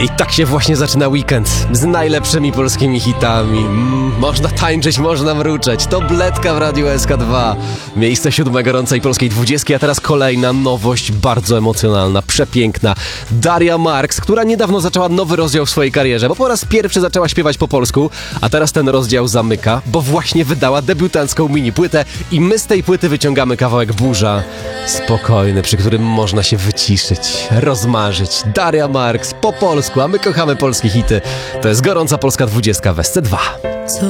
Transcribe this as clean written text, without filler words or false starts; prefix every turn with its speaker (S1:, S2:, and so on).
S1: I tak się właśnie zaczyna weekend z najlepszymi polskimi hitami. Można tańczyć, można mruczeć. To Bledka w Radiu SK2. Miejsce 7 gorącej polskiej 20, a teraz kolejna nowość, bardzo emocjonalna, przepiękna. Daria Marks, która niedawno zaczęła nowy rozdział w swojej karierze, bo po raz pierwszy zaczęła śpiewać po polsku, a teraz ten rozdział zamyka, bo właśnie wydała debiutancką mini płytę i my z tej płyty wyciągamy kawałek Burza. Spokojny, przy którym można się wyciszyć, rozmarzyć. Daria Marks po polsku, a my kochamy polskie hity. To jest gorąca polska 20 w SC2.
S2: Co